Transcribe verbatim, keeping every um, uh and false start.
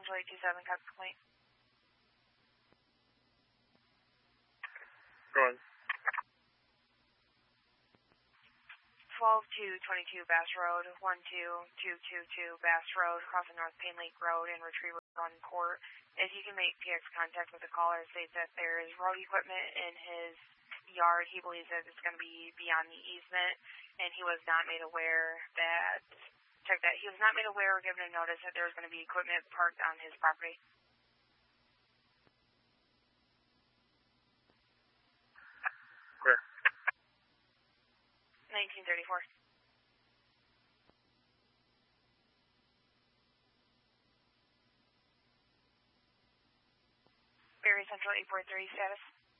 Central eight two seven, Cox Point. Go on. twelve two twenty-two Bass Road, one two two two two Bass Road, crossing North Payne Lake Road and Retriever Run Court. If you can make P X contact with the caller, states that there is road equipment in his yard. He believes that it's going to be beyond the easement, and he was not made aware that, check that, he was not made aware or given a notice that there was going to be equipment parked on his property. Where? nineteen thirty-four. Berry Central eight four three, status.